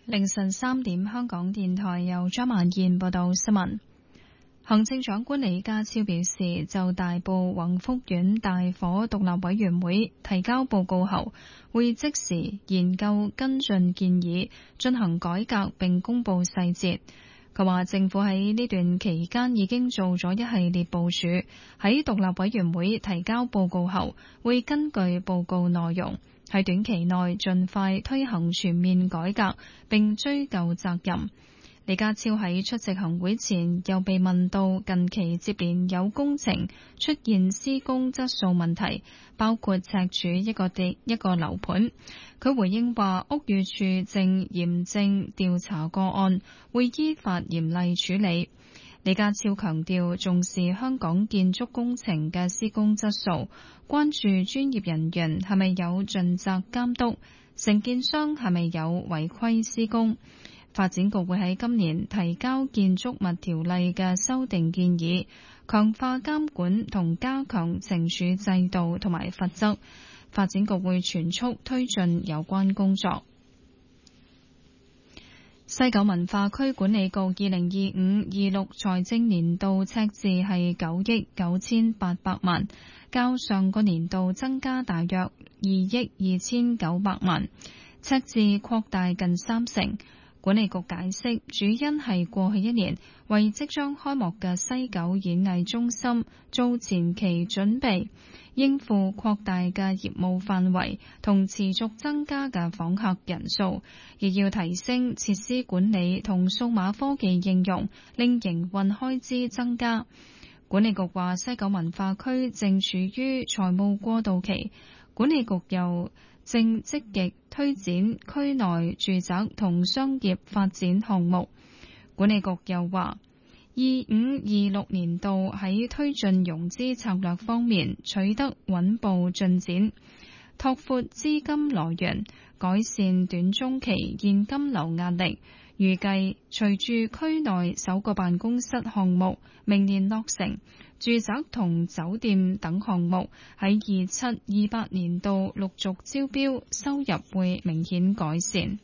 凌晨3點，香港電台由張曼燕報道新聞。行政長官李家超表示，就大埔宏福苑大火獨立委員會提交報告後，會即時研究跟進建議，進行改革並公佈細節。佢話政府喺呢段期間已經做咗一系列部署，喺獨立委員會提交報告後，會根據報告內容，喺短期內盡快推行全面改革並追究責任。李家超喺出席行會前又被問到近期接連有工程出現施工質素問題，包括赤柱一個樓盤。佢回應話，屋宇署正嚴正調查個案，會依法嚴厲處理。李家超強調重視香港建築工程嘅施工質素，關注專業人員係咪有盡責監督，承建商係咪有違規施工。發展局會喺今年提交建築物條例嘅修訂建議，強化監管同加強懲處制度同埋罰則。發展局會全速推進有關工作。西九文化區管理局2025-26財政年度赤字係9億9800萬，較上個年度增加大約2億2900萬，赤字擴大近30%。管理局解釋，主因係過去一年為即將開幕嘅西九演藝中心做前期準備，應付擴大嘅業務範圍同持續增加嘅訪客人數，亦要提升設施管理同數碼科技應用，令營運開支增加。管理局話，西九文化區正處於財務過渡期，管理局又正積極推展區內住宅同商業發展項目。管理局又話，25-26年度喺推進融資策略方面取得穩步進展，拓闊資金來源，改善短中期現金流壓力。預計隨住區內首個辦公室項目明年落成，住宅同酒店等項目喺27-28年度陸續招標，收入會明顯改善。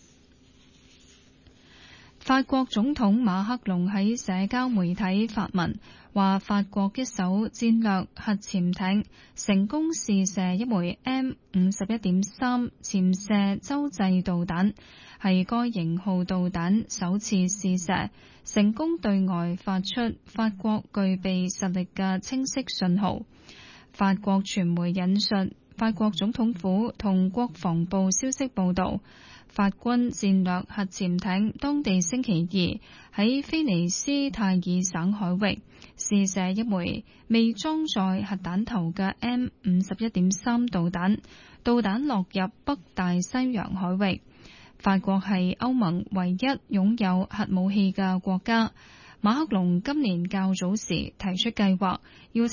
法國總統馬克龍喺社交媒體發文，話法國一艘戰略核潛艇成功試射一枚 M51.3 潛射洲際導彈，係該型號導彈首次試射，成功對外發出法國具備實力嘅清晰信號。法國傳媒引述法國總統府同國防部消息報道，法軍戰略核潛艇當地星期二喺菲尼斯泰爾省海域試射一枚未裝載核彈頭嘅 M51.3 導彈，導彈落入北大西洋海域。法國係歐盟唯一擁有核武器嘅國家。馬克龍今年較早時提出計劃，要